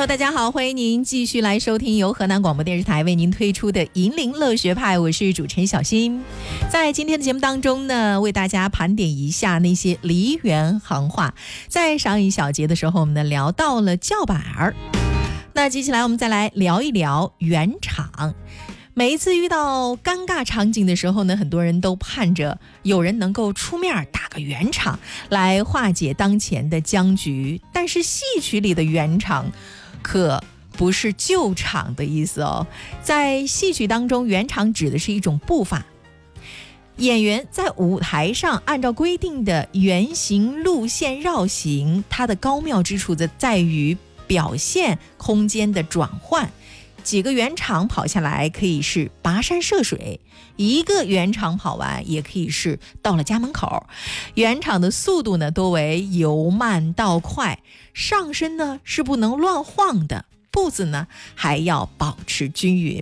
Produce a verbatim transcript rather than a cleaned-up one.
朋友大家好，欢迎您继续来收听由河南广播电视台为您推出的银铃乐学派，我是主持人小新。在今天的节目当中呢，为大家盘点一下那些梨园行话。在上一小节的时候，我们呢聊到了叫板儿，那接下来我们再来聊一聊圆场。每一次遇到尴尬场景的时候呢，很多人都盼着有人能够出面打个圆场来化解当前的僵局，但是戏曲里的圆场可不是救场的意思哦。在戏曲当中，圆场指的是一种步伐，演员在舞台上按照规定的圆形路线绕行，它的高妙之处在于表现空间的转换。几个圆场跑下来可以是跋山涉水，一个圆场跑完也可以是到了家门口。圆场的速度呢多为由慢到快，上身呢是不能乱晃的，步子呢还要保持均匀。